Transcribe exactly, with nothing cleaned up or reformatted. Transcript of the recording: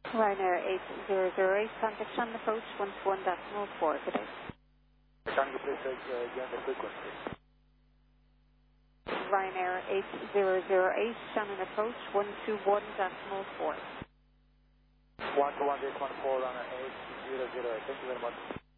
Ryanair eight zero zero eight, contact Shannon approach one two one decimal four today. Can you please take uh, again the frequency? Ryanair eight zero zero eight, Shannon approach one two one decimal four. one two one eight one four, Ryanair eight zero zero eight, thank you very much.